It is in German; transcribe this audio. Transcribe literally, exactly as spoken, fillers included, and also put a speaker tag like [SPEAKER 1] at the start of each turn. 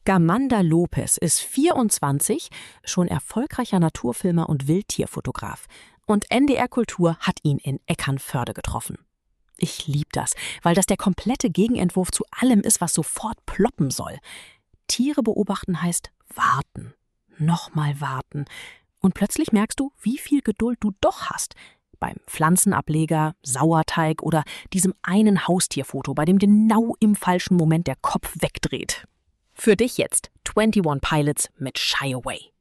[SPEAKER 1] Scamanda Lopez ist vierundzwanzig, schon erfolgreicher Naturfilmer und Wildtierfotograf. Und N D R Kultur hat ihn in Eckernförde getroffen. Ich lieb das, weil das der komplette Gegenentwurf zu allem ist, was sofort ploppen soll. Tiere beobachten heißt warten, nochmal warten. Und plötzlich merkst du, wie viel Geduld du doch hast. Beim Pflanzenableger, Sauerteig oder diesem einen Haustierfoto, bei dem genau im falschen Moment der Kopf wegdreht. Für dich jetzt einundzwanzig Pilots mit Shy Away.